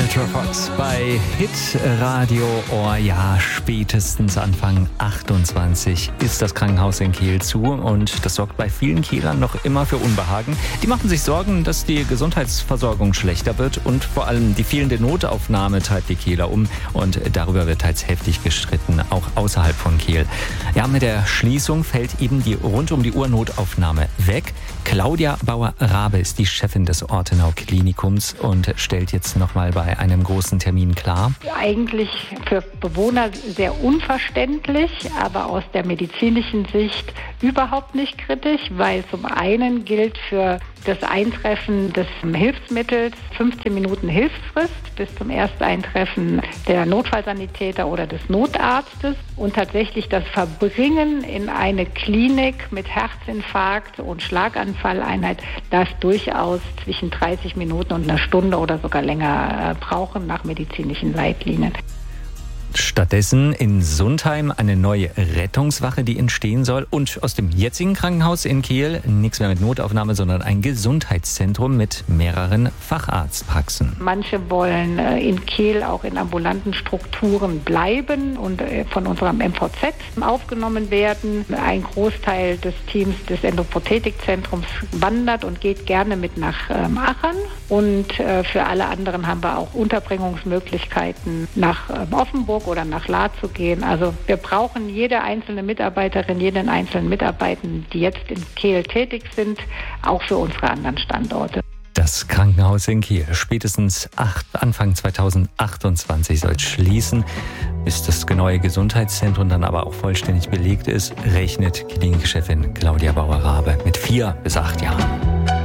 Ultra Fox bei Hit Radio Ohr. Ja, spätestens Anfang 28 ist das Krankenhaus in Kehl zu und das sorgt bei vielen Kehlern noch immer für Unbehagen. Die machen sich Sorgen, dass die Gesundheitsversorgung schlechter wird und vor allem die fehlende Notaufnahme treibt die Kehler um und darüber wird teils heftig gestritten, auch außerhalb von Kehl. Ja, mit der Schließung fällt eben die rund um die Uhr Notaufnahme weg. Claudia Bauer-Rabe ist die Chefin des Ortenau Klinikums und stellt jetzt nochmal bei einem großen Termin klar. Eigentlich für Bewohner sehr unverständlich, aber aus der medizinischen Sicht überhaupt nicht kritisch, weil zum einen gilt für das Eintreffen des Hilfsmittels 15 Minuten Hilfsfrist bis zum Ersteintreffen der Notfallsanitäter oder des Notarztes und tatsächlich das Verbringen in eine Klinik mit Herzinfarkt und Schlaganfalleinheit darf durchaus zwischen 30 Minuten und einer Stunde oder sogar länger brauchen nach medizinischen Leitlinien. Stattdessen in Sundheim eine neue Rettungswache, die entstehen soll. Und aus dem jetzigen Krankenhaus in Kehl nichts mehr mit Notaufnahme, sondern ein Gesundheitszentrum mit mehreren Facharztpraxen. Manche wollen in Kehl auch in ambulanten Strukturen bleiben und von unserem MVZ aufgenommen werden. Ein Großteil des Teams des Endoprothetikzentrums wandert und geht gerne mit nach Aachen. Und für alle anderen haben wir auch Unterbringungsmöglichkeiten nach Offenburg oder nach Lahr zu gehen. Also wir brauchen jede einzelne Mitarbeiterin, jeden einzelnen Mitarbeitenden, die jetzt in Kehl tätig sind, auch für unsere anderen Standorte. Das Krankenhaus in Kehl spätestens Anfang 2028 soll schließen. Bis das neue Gesundheitszentrum dann aber auch vollständig belegt ist, rechnet Klinikchefin Claudia Bauer-Rabe mit 4 bis 8 Jahren.